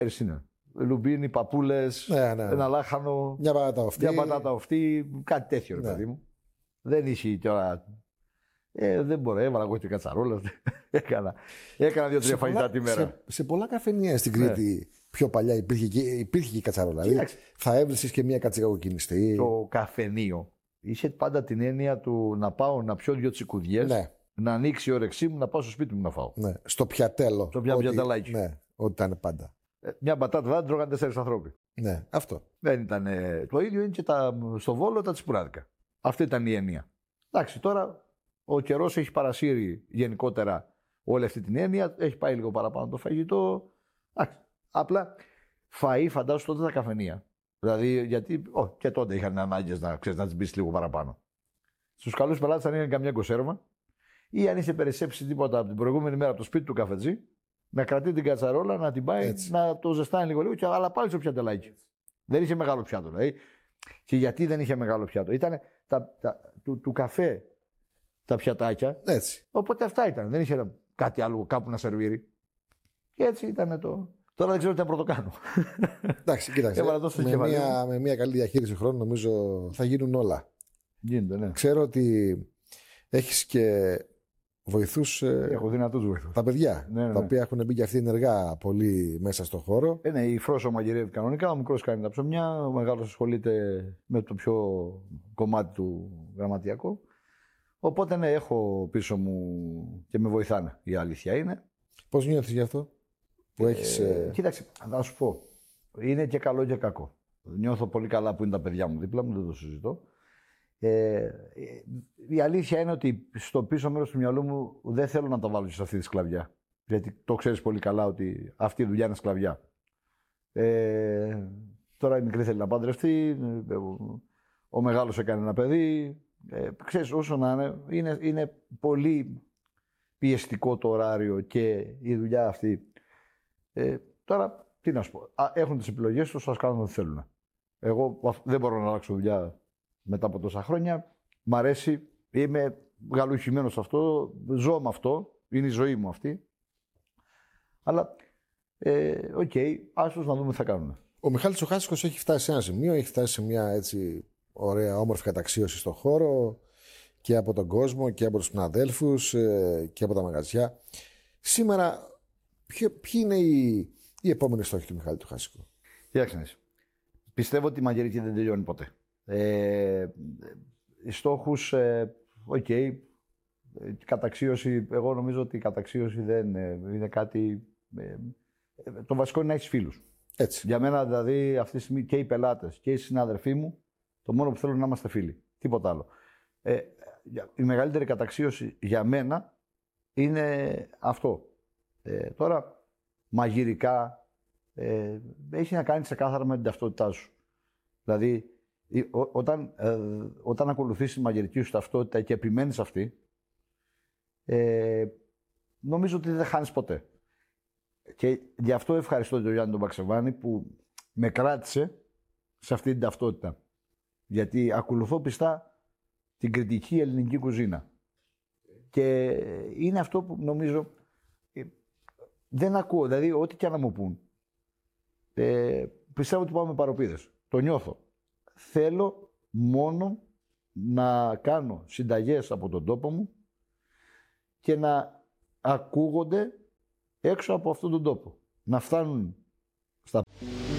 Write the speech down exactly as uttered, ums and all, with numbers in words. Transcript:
είναι. Λουμπίνι, παπούλες, Ναι, ναι, ναι. ένα λάχανο, Μια πατάτα οφτή. μια πατάτα οφτή, κάτι τέτοιο, ρε Ναι. παιδί μου. Δεν είχε τώρα. Ε, δεν μπορώ, έβαλα εγώ και κατσαρόλα. έκανα έκανα δύο-τρία φαγητά τη μέρα. Σε, σε πολλά καφενεία στην Κρήτη ναι. πιο παλιά υπήρχε και, υπήρχε και η κατσαρόλα. Δηλαδή, θα έβρισκες και μια κατσικακοκκινιστή. Το καφενείο είχε πάντα την έννοια του να πάω να πιω δύο τσικουδιές, ναι. να ανοίξει η όρεξή μου, να πάω στο σπίτι μου να φάω. Ναι. Στο πιατέλο. Στο πια, πιατελάκι. Ναι, ό,τι ήταν πάντα. Ε, μια μπατάτα δεν τρώγαν τέσσερις ανθρώποι. Ναι, αυτό. Δεν ήταν. Ε, το ίδιο είναι και τα, στο Βόλο τα τσιπουράδικα. Αυτή ήταν η έννοια. Εντάξει, τώρα ο καιρός έχει παρασύρει γενικότερα όλη αυτή την έννοια. Έχει πάει λίγο παραπάνω το φαγητό. Εντάξει, απλά φαΐ φαντάζομαι τότε τα καφενεία. Δηλαδή, γιατί ό, και τότε είχαν ανάγκες να, ξέρεις, να τις μπεις λίγο παραπάνω. Στους καλούς πελάτες αν είναι καμιά κονσέρβα ή αν είχε περισσέψει τίποτα από την προηγούμενη μέρα από το σπίτι του καφετζή, να κρατεί την κατσαρόλα, να την πάει, έτσι. Να το ζεστάνει λίγο λίγο, και, αλλά πάλι στο πιατελάκι. Δεν είχε μεγάλο πιάτο. Δηλαδή. Και γιατί δεν είχε μεγάλο πιάτο. Ήταν τα, τα, του, του καφέ τα πιατάκια. Έτσι. Οπότε αυτά ήταν. Δεν είχε κάτι άλλο κάπου να σερβίρει. Και έτσι ήταν το. Τώρα δεν ξέρω τι να πρωτοκάνω. Εντάξει, κοίταξε. με, μια, με μια καλή διαχείριση χρόνου νομίζω θα γίνουν όλα. Γίνεται, ναι. Ξέρω ότι έχεις και βοηθούς. Έχω δυνατούς βοηθούς. Τα παιδιά. Ναι, ναι, τα ναι. οποία έχουν μπει και αυτοί ενεργά πολύ μέσα στον χώρο. Ε, ναι, η Φρόσο μαγειρεύει κανονικά. Ο μικρός κάνει τα ψωμιά. Ο μεγάλος ασχολείται με το πιο κομμάτι του γραμματιακό. Οπότε ναι, έχω πίσω μου και με βοηθάνε. Η αλήθεια είναι. Πώς νιώθεις γι' αυτό που έχεις. Ε, ε... Κοίταξε, θα σου πω. Είναι και καλό και κακό. Νιώθω πολύ καλά που είναι τα παιδιά μου δίπλα μου, δεν το συζητώ. Ε, η αλήθεια είναι ότι στο πίσω μέρος του μυαλού μου δεν θέλω να τα βάλω σε αυτή τη σκλαβιά. Γιατί το ξέρεις πολύ καλά ότι αυτή η δουλειά είναι σκλαβιά. Ε, τώρα η μικρή θέλει να παντρευτεί, ο μεγάλος έκανε ένα παιδί. Ε, ξέρεις, όσο να είναι, είναι, είναι πολύ πιεστικό το ωράριο και η δουλειά αυτή. Ε, τώρα, τι να σου πω, α, έχουν τις επιλογές τους, ας κάνουν ό,τι θέλουν. Εγώ δεν μπορώ να αλλάξω δουλειά μετά από τόσα χρόνια. Μ' αρέσει, είμαι γαλουχημένος σε αυτό, ζω με αυτό, είναι η ζωή μου αυτή. Αλλά, ε, οκ, okay, άσως να δούμε τι θα κάνουν. Ο Μιχάλης ο Χάσικος έχει φτάσει σε ένα σημείο, έχει φτάσει σε μια έτσι ωραία όμορφη καταξίωση στον χώρο και από τον κόσμο και από τους συναδέλφους και από τα μαγαζιά. Σήμερα, ποιοι είναι οι, οι επόμενοι στόχοι του Μιχάλη του Χάσικου? Κοιτάξτε, πιστεύω ότι η μαγειρική δεν τελειώνει ποτέ. Ε, οι στόχους, ε, οκ, okay, καταξίωση, εγώ νομίζω ότι η καταξίωση δεν ε, είναι κάτι, ε, το βασικό είναι να έχεις φίλους. Έτσι. Για μένα δηλαδή αυτή τη στιγμή και οι πελάτες και οι συνάδελφοί μου, το μόνο που θέλω είναι να είμαστε φίλοι, τίποτα άλλο. Ε, η μεγαλύτερη καταξίωση για μένα είναι αυτό. Ε, τώρα, μαγειρικά, ε, έχει να κάνει ξεκάθαρα με την ταυτότητά σου. Δηλαδή, Ό, όταν, ε, όταν ακολουθείς τη μαγειρική σου ταυτότητα και επιμένεις αυτή, ε, νομίζω ότι δεν θα χάνεις ποτέ. Και γι' αυτό ευχαριστώ τον Γιάννη τον Παξεβάνη που με κράτησε σε αυτή την ταυτότητα. Γιατί ακολουθώ πιστά την κριτική ελληνική κουζίνα. Και είναι αυτό που νομίζω ε, δεν ακούω. Δηλαδή, ό,τι και να μου πούν, ε, πιστεύω ότι πάμε παροπίδες. Το νιώθω. Θέλω μόνο να κάνω συνταγές από τον τόπο μου και να ακούγονται έξω από αυτόν τον τόπο. Να φτάνουν στα...